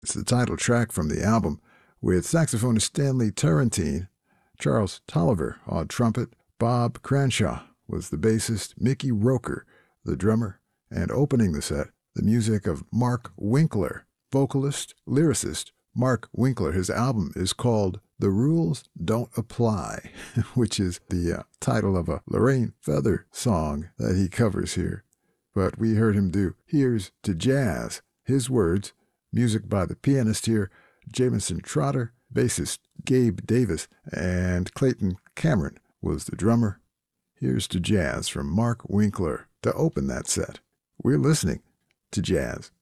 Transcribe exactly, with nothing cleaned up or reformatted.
It's the title track from the album, with saxophonist Stanley Turrentine. Charles Tolliver on trumpet. Bob Cranshaw was the bassist. Mickey Roker, the drummer. And opening the set, the music of Mark Winkler, vocalist, lyricist. Mark Winkler, his album is called The Rules Don't Apply, which is the uh, title of a Lorraine Feather song that he covers here. But we heard him do Here's to Jazz, his words, music by the pianist here, Jamison Trotter, bassist Gabe Davis, and Clayton Cameron was the drummer. Here's to Jazz from Mark Winkler to open that set. We're listening to jazz.